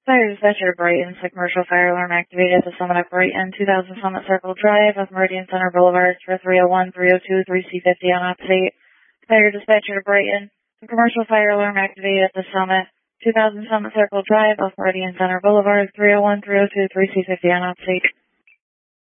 Fire dispatcher to Brighton, the commercial fire alarm activated at the Summit at Brighton, 2000 Summit Circle Drive off Meridian Center Boulevard for 301, 302, 3C50 on update. Fire dispatcher to Brighton, the commercial fire alarm activated at the Summit, 2000 Summit Circle Drive off Meridian Center Boulevard, 301, 302, 3C50 on update.